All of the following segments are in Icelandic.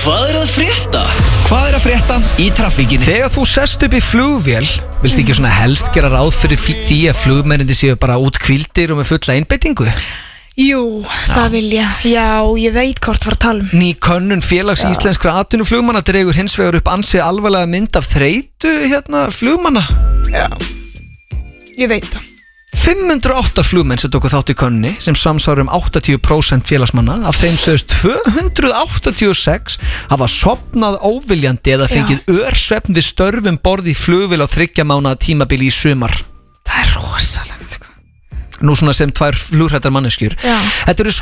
Hvað að frétta? Hvað að frétta í traffíkinni? Þegar þú sest upp í flugvél, vilst ekki svona helst gera ráð fyrir því að flugmennindi séu bara út hvíldir og með fulla einbeitingu? Jú, það vil ég. Já, ég veit hvort var að tala um. Ný könnun félags íslenskra atvinnuflugmanna dregur hins vegar upp ansi alvarlega mynd af þreytu flugmanna. Já, ég veit það. 508 flugmenn sem tóku þátt í könnunni sem samsvarar 80% félagsmanna. Af þeim sögust 286 hafa sofnað óviljandi eða fengið örsvefn við störfum borð í flugvél á 3 mánaða tímabili í sumar. Það er rosalegt, sko. Nú svona sem 2 flughrættar manneskjur. Þetta eru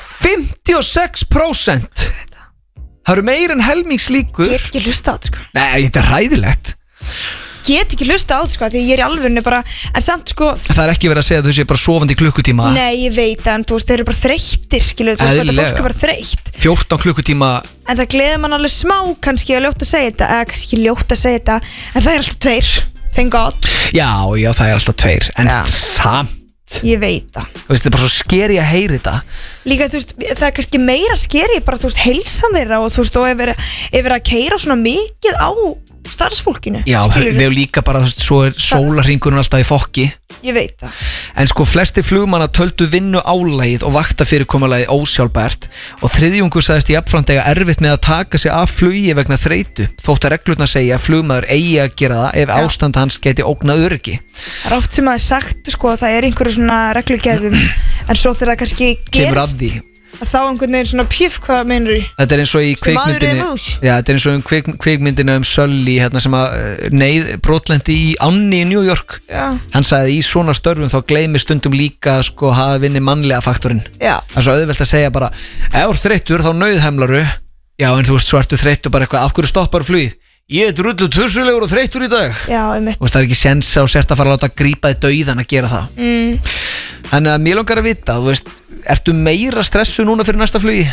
56%. Það eru meir en helmingslíkur. Get ekki hlusta á þetta, sko. Nei, þetta er hræðilegt. Get ekki hlusta á þetta, sko, því ég er í alvörinu bara. En samt, sko. Það er ekki verið að segja að þau séu bara sofandi í klukkutíma. Nei, ég veit það, en þú veist, þeir eru bara þreyttir, skilur. Þú veist, þetta fólk er bara þreytt. 14 klukkutíma. En það gleður mann alveg smá kannski að ljóta að segja þetta. Eða kannski ekki ljóta að segja þetta. En það er alltaf 2. Thank God. Já, það er alltaf 2. En samt. Ég veit það. Þú veist, þetta er bara svo skeri að heyri þetta. Líka, þú veist, það er kannski meira skeri bara, þú veist, heilsan þeirra og þú veist, og ef verið að keyra svona mikið á starfsfólkinu. Já, við erum líka bara, þú veist, svo er sólarhringurinn alltaf í fokki. Ég veit það. En sko, flesti flugmanna töldu vinnu álagið og vaktafyrirkomulagið ósjálfbært og þriðjungur sagðist jafnframt eiga erfitt með að taka sig af flugi vegna þreytu, þótt að reglurnar segja að flugmaður eigi að gera það ef ástand hans geti ógnað öryggi. Það er oft sem að sagt, sko, að það er einhverju svona reglugerðum, en svo þegar það kannski gerst þá einhvern veginn svona pjöf, hvað meinur þú? Þetta er eins og í kvikmyndinni. Já, þetta er eins og kvikmyndinni Sully sem að brotlendi í ánni í New York. Hann sagði í svona störfum þá gleymir stundum líka sko hafa vinni mannlega faktorinn. Það er svo auðvelt að segja bara ef þú ert þreyttur þá nauðhemlaru. Já, en þú veist svo ertu þreyttur bara eitthvað af hverju stoppar flugið? Ég er drullu tussulegur og þreyttur í dag. Já, það er ekki séns á sért að fara að láta grípa þig dauðan að gera það. Þannig að mér langar að vita, þú veist, ertu meira stressu núna fyrir næsta flugi?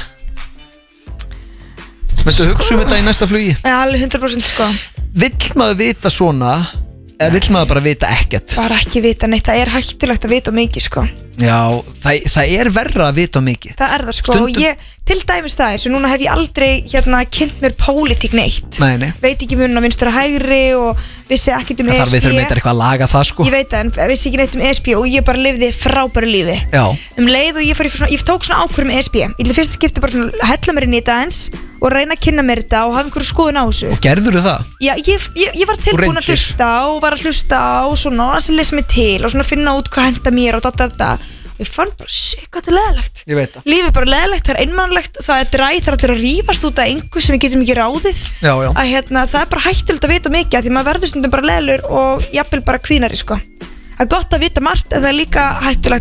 Mættu hugsa þetta í næsta flugi? Já, alveg 100% sko. Vill maður vita svona eða vill maður bara vita ekkert? Bara ekki vita neitt, það er hættulegt að vita mikið sko. Já, það er verra að vita mikið. Það er það sko. Stundum... og ég, til dæmis það er, svo núna hef ég aldrei kynnt mér pólitík neitt. Nei. Veit ekki mun á vinstur og hægri og vissi ekkert ESB. Það þarf við þurfum eitthvað að laga það sko. Ég veit það, en vissi ekki neitt ESB og ég bara lifði frábæru lífi. Já. Leið og ég tók svona ákvörðum ESB. Ég til fyrsta skipti bara svona hella mér inn í þetta eins og reyna að kynna mér þetta og hafa einhverju skoðun á þessu. Og gerðurðu það? Já, ég var tilbúin að hlusta og var að hlusta á svona og að lesa mig til og svona finna út hvað henda mér og þetta. Ég fann bara, shit, hvað þetta er leðilegt. Ég veit það. Lífið er bara leðilegt, það er einmannlegt, það er dræð, það er allir að rífast út af einhver sem við getum ekki ráðið. Já. Að það er bara hættulegt að vita mikið, því maður verður stundum bara leðilur og jafnvel bara kvínari, sko. Það er gott að vita margt, en það er líka hættulegt